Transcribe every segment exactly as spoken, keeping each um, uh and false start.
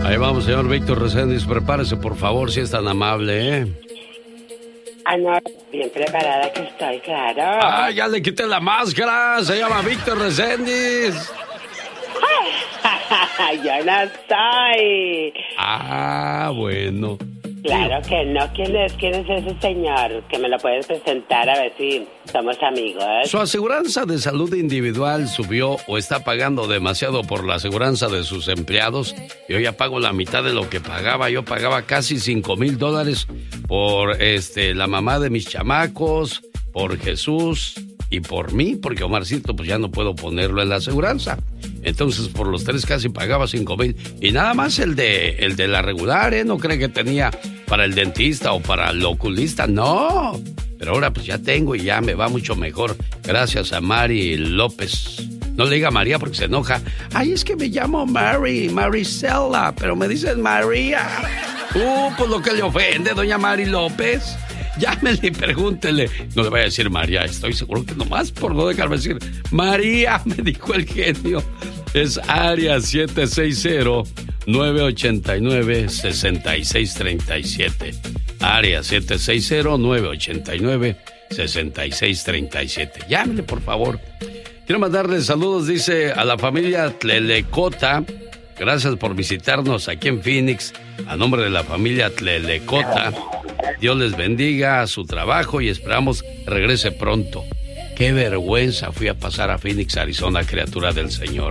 Ahí vamos, señor Víctor Reséndiz, prepárese por favor, si es tan amable, ¿eh? Ah, no, bien preparada que estoy, claro. Ah, ya le quité la máscara, se llama Víctor Reséndiz. Yo no estoy. Ah, bueno. Claro que no. ¿Quién es? ¿Quién es ese señor? Que me lo puedes presentar a ver si somos amigos. Su aseguranza de salud individual subió o está pagando demasiado por la aseguranza de sus empleados. Yo ya pago la mitad de lo que pagaba. Yo pagaba casi cinco mil dólares por este la mamá de mis chamacos, por Jesús y por mí, porque Omarcito pues ya no puedo ponerlo en la aseguranza. Entonces por los tres casi pagaba cinco mil. Y nada más el de el de la regular, ¿eh? No cree que tenía para el dentista o para el oculista, no. Pero ahora pues ya tengo y ya me va mucho mejor. Gracias a Mari López. No le diga María porque se enoja. Ay, es que me llamo Mary, Maricela, pero me dicen María. Uh, pues lo que le ofende, doña Mari López. Llámele y pregúntele. No le voy a decir María, estoy seguro que nomás por no dejarme decir María, me dijo el genio. Es área siete seis cero, nueve ocho nueve, seis seis tres siete. Área siete seis cero, nueve ocho nueve, seis seis tres siete. Llámele, por favor. Quiero mandarle saludos, dice, a la familia Tlelecota. Gracias por visitarnos aquí en Phoenix. A nombre de la familia Tlelecota, Dios les bendiga a su trabajo y esperamos regrese pronto. Qué vergüenza fui a pasar a Phoenix, Arizona, criatura del Señor.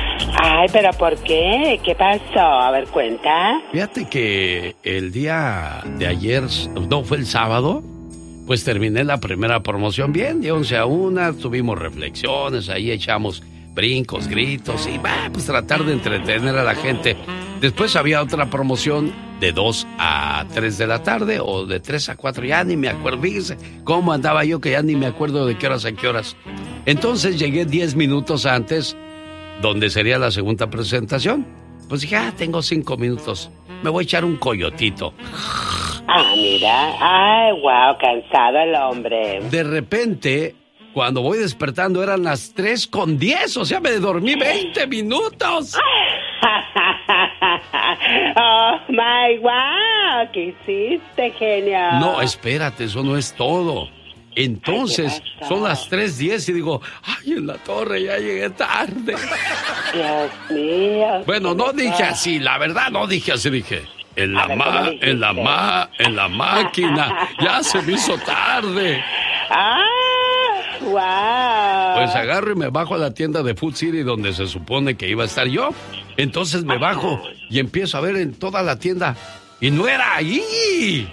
Ay, ¿pero por qué? ¿Qué pasó? A ver, cuenta. Fíjate que el día de ayer, no, fue el sábado, pues terminé la primera promoción bien, de once a una, tuvimos reflexiones, ahí echamos brincos, gritos y va, pues tratar de entretener a la gente. Después había otra promoción de dos a tres de la tarde o de tres a cuatro, ya ni me acuerdo, fíjese cómo andaba yo que ya ni me acuerdo de qué horas a qué horas. Entonces llegué diez minutos antes, donde sería la segunda presentación. Pues dije, ah, tengo cinco minutos, me voy a echar un coyotito. Ah, mira, ay, wow, cansado el hombre. De repente, cuando voy despertando eran las tres con diez, o sea, me dormí veinte minutos. Oh, my, wow, ¿qué hiciste, genio? No, espérate, eso no es todo. Entonces, ay, son las tres diez y digo, ay, en la torre ya llegué tarde. Dios mío. Bueno, no dije así, la verdad no dije así, dije, en la ma, en la ma, en la máquina, ya se me hizo tarde. Ah, wow. Pues agarro y me bajo a la tienda de Food City donde se supone que iba a estar yo. Entonces me bajo y empiezo a ver en toda la tienda y no era ahí.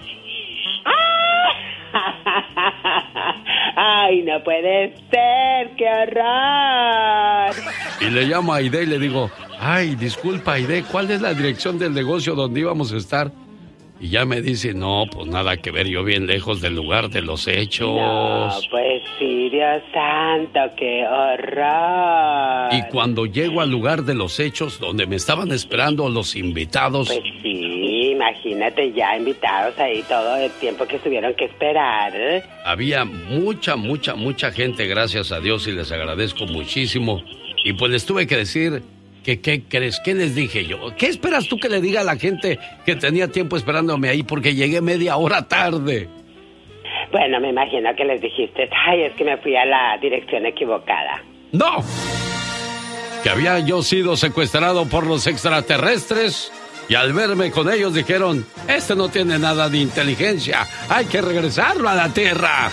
Ay, no puede ser, qué horror. Y le llamo a Aide y le digo, ay, disculpa Aide, ¿cuál es la dirección del negocio donde íbamos a estar? Y ya me dice, no, pues nada que ver, yo bien lejos del lugar de los hechos. No, pues sí, Dios santo, qué horror. Y cuando llego al lugar de los hechos, donde me estaban esperando los invitados... Pues sí, imagínate ya invitados ahí todo el tiempo que tuvieron que esperar. Había mucha, mucha, mucha gente, gracias a Dios, y les agradezco muchísimo. Y pues les tuve que decir... ¿Qué, ¿Qué crees? ¿Qué les dije yo? ¿Qué esperas tú que le diga a la gente que tenía tiempo esperándome ahí porque llegué media hora tarde? Bueno, me imagino que les dijiste, ay, es que me fui a la dirección equivocada. ¡No! Que había yo sido secuestrado por los extraterrestres y al verme con ellos dijeron, este no tiene nada de inteligencia, hay que regresarlo a la Tierra.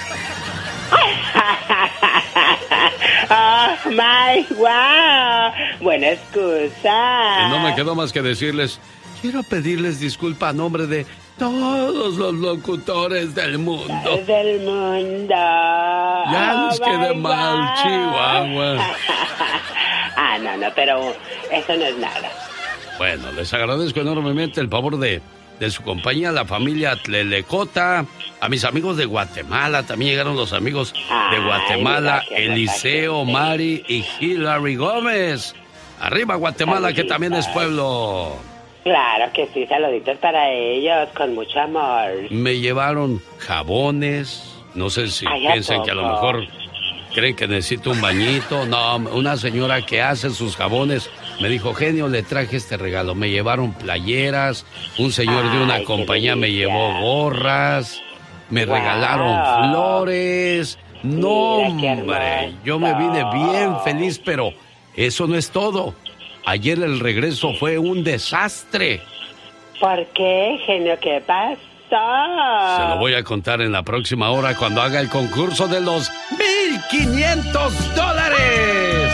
Oh, my, wow. Buena excusa. Y no me quedó más que decirles, quiero pedirles disculpa a nombre de todos los locutores del mundo. Del mundo. Ya les oh, quedé mal, God. Chihuahua. Ah, no, no, pero eso no es nada. Bueno, les agradezco enormemente el favor de, de su compañía, la familia Tlelecota, a mis amigos de Guatemala, también llegaron los amigos de Guatemala, Ay, Eliseo, Mari y Hilary Gómez. Arriba Guatemala, que también es pueblo. Claro que sí, saluditos para ellos, con mucho amor. Me llevaron jabones, no sé si Ay, piensan que a lo mejor creen que necesito un bañito. No, una señora que hace sus jabones Me dijo, genio, le traje este regalo. Me llevaron playeras, un señor Ay, de una compañía me llevó gorras, me wow. regalaron flores. No, Mira, hombre, yo me vine bien feliz, pero eso no es todo. Ayer el regreso fue un desastre. ¿Por qué, genio? ¿Qué pasó? Se lo voy a contar en la próxima hora cuando haga el concurso de los mil quinientos dólares.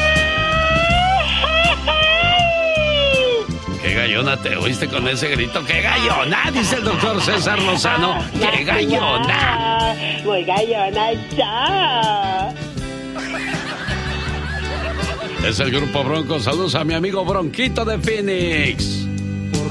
¡Qué gallona te oíste con ese grito! ¡Qué gallona! Dice el doctor César Lozano. ¡Qué gallona! Muy gallona ya. Es el Grupo Bronco. Saludos a mi amigo Bronquito de Phoenix.